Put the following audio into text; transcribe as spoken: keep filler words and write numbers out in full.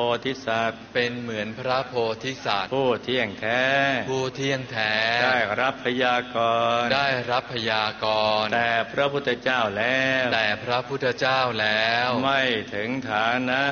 ธิสัตว์เป็นเหมือนพระโพธิสัตว์ผู้เที่ยงแท้ผู้เที่ยงแท้ได้รับพยากรณ์ได้รับพยากรณ์แต่พระพุทธเจ้าแล้วแต่พระพุทธเจ้าแล้วไม่ถึงฐานะ